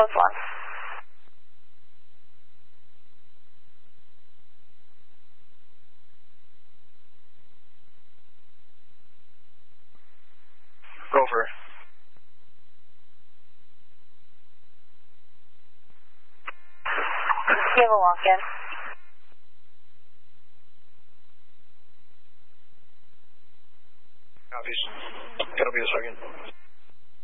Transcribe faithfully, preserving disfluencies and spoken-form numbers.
Code one. Rover. You have a walk-in. Copies. Gotta be a second.